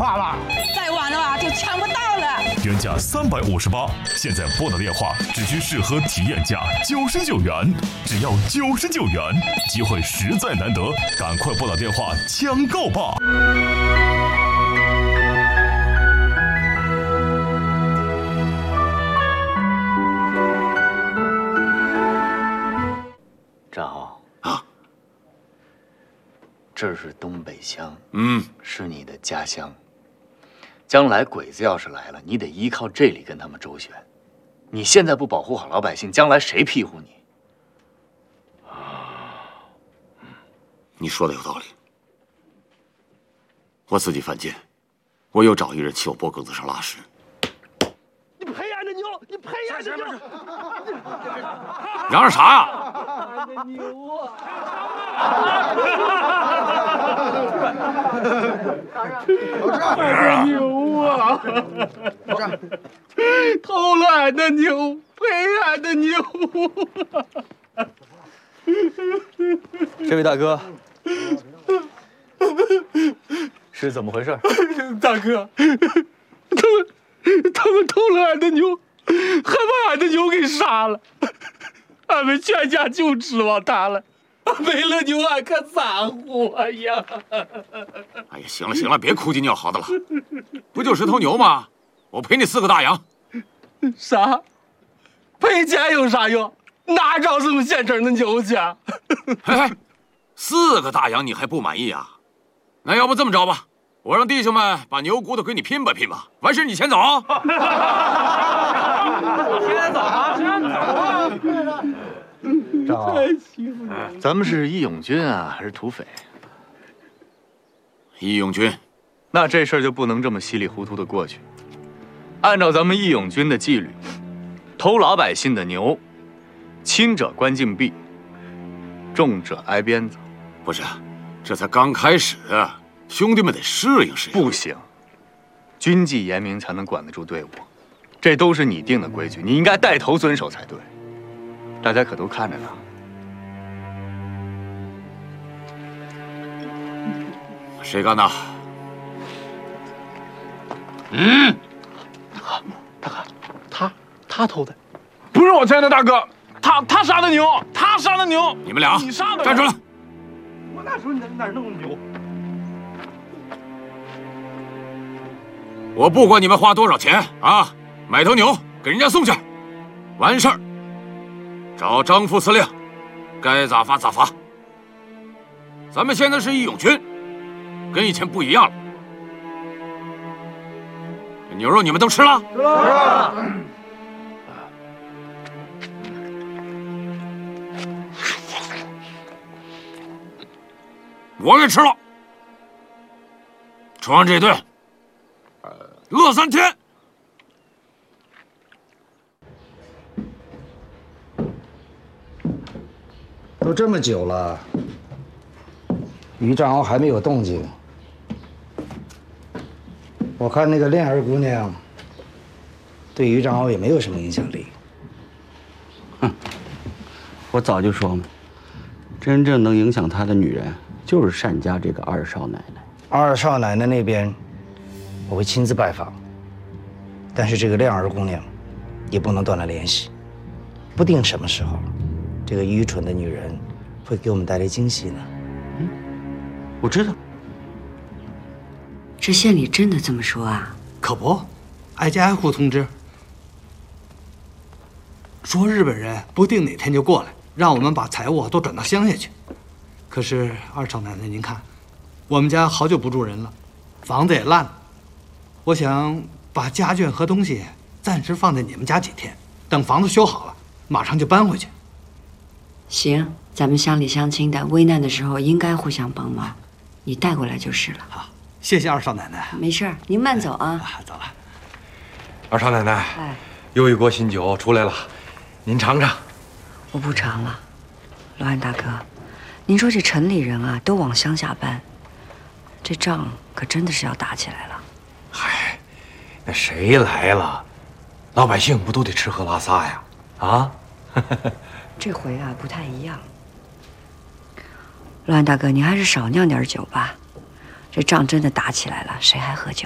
话吧？ 再晚了啊，就抢不到了。 原价358，现在拨打电话只需适合体验价99元，只要99元，机会实在难得，赶快拨打电话抢购吧！ 张豪啊， 这是东北乡，是你的家乡。将来鬼子要是来了，你得依靠这里跟他们周旋。你现在不保护好老百姓，将来谁庇护你？ 你说的有道理。我自己犯贱，我又找一人去我脖梗子上拉屎。 你赔俺的牛！你赔俺的牛！ 嚷嚷啥呀？ 俺的牛啊！俺的牛啊！偷了俺的牛，赔俺的牛！ 这位大哥，是怎么回事？ 大哥，他们偷了俺的牛，还把俺的牛给杀了，俺们全家就指望他了。没了牛，俺可咋活呀？ 哎呀，行了行了，别哭鸡尿嚎的了，不就10头牛吗？我赔你4个大洋。 啥？赔钱有啥用？哪找这么现成的牛去？ 嘿，4个大洋你还不满意啊？那要不这么着吧，我让弟兄们把牛骨头给你拼吧拼吧，完事你先走。 先走啊！ 张豪，咱们是义勇军啊，还是土匪？ 义勇军。 那这事儿就不能这么稀里糊涂的过去。按照咱们义勇军的纪律，偷老百姓的牛，轻者关禁闭，重者挨鞭子。 不是，这才刚开始，兄弟们得适应适应。 不行，军纪严明才能管得住队伍，这都是你定的规矩，你应该带头遵守才对。大家可都看着呢。 谁干的？ 大哥，他偷的，不是我牵的，大哥，他杀的牛，他杀的牛， 你们俩你杀的， 站住了！ 我哪说你哪弄的牛？ 我不管你们花多少钱啊，买头牛给人家送去，完事儿找张副司令，该咋罚咋罚。咱们现在是义勇军，跟以前不一样了。牛肉你们都吃了？ 吃了。 我也吃了。吃完这顿，饿3天。 都这么久了，于占鳌还没有动静。我看那个恋儿姑娘，对于占鳌也没有什么影响力。 我早就说嘛，真正能影响他的女人就是单家这个二少奶奶。 二少奶奶那边，我会亲自拜访。但是这个恋儿姑娘，也不能断了联系。不定什么时候，这个愚蠢的女人会给我们带来惊喜呢。 我知道。 这县里真的这么说啊？ 可不，挨家挨户通知，说日本人不定哪天就过来，让我们把财物都转到乡下去。可是二少奶奶，您看，我们家好久不住人了，房子也烂了，我想把家眷和东西暂时放在你们家几天，等房子修好了，马上就搬回去。 行，咱们乡里乡亲的，危难的时候应该互相帮忙，你带过来就是了。 好，谢谢二少奶奶。 没事儿，您慢走啊。 走了。 二少奶奶， 哎， 又一锅新酒出来了，您尝尝。 我不尝了。罗安大哥，您说这城里人啊都往乡下搬，这仗可真的是要打起来了。 嗨，那谁来了，老百姓不都得吃喝拉撒呀？啊？ 这回啊不太一样。罗安大哥，您还是少酿点酒吧。这仗真的打起来了，谁还喝酒？